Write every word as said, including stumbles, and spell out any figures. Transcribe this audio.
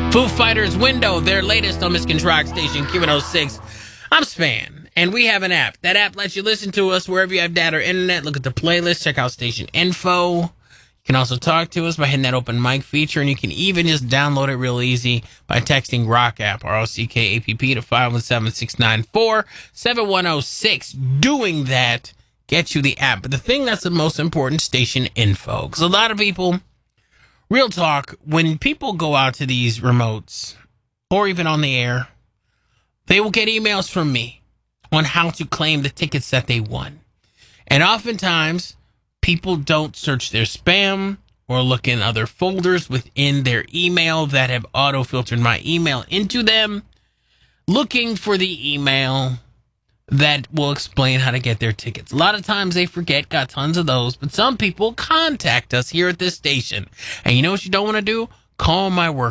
Foo Fighters Window, their latest on Michigan's rock station, Q one oh six. I'm Span, and we have an app. That app lets you listen to us wherever you have data or internet. Look at the playlist, check out station info. You can also talk to us by hitting that open mic feature, and you can even just download it real easy by texting Rock App, R O C K A P P, to five one seven, six nine four, seven one oh six. Doing that gets you the app. But the thing that's the most important, station info. Because a lot of people... Real talk, when people go out to these remotes, or even on the air, they will get emails from me on how to claim the tickets that they won. And oftentimes, people don't search their spam or look in other folders within their email that have auto-filtered my email into them, looking for the email that will explain how to get their tickets. A lot of times they forget, got tons of those, but some people contact us here at this station. And you know what you don't want to do? Call my work